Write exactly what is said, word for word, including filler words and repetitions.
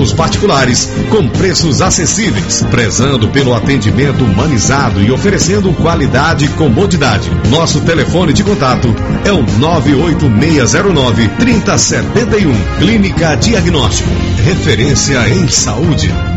atendimentos particulares com preços acessíveis, prezando pelo atendimento humanizado e oferecendo qualidade e comodidade. Nosso telefone de contato é o nove oito seis zero nove, três zero sete um. Clínica Diagnóstico, referência em saúde.